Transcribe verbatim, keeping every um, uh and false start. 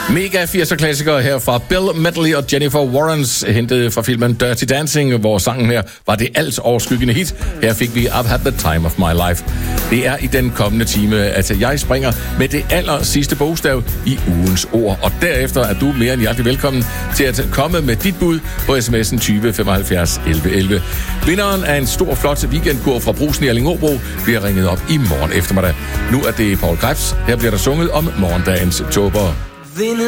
Mega firser-klassikere her fra Bill Medley og Jennifer Warrens, hentet fra filmen Dirty Dancing, hvor sangen her var det alt overskyggende hit. Her fik vi I've Had the Time of My Life. Det er i den kommende time, at jeg springer med det aller sidste bogstav i ugens ord. Og derefter er du mere end hjertelig velkommen til at komme med dit bud på sms'en tyve femoghalvfjerds elleve elleve. Vinderen af en stor, flot weekendkur fra Brugsen i Allingåbro bliver ringet op i morgen eftermiddag. Nu er det Paul Krebs. Her bliver der sunget om morgendagens tåber.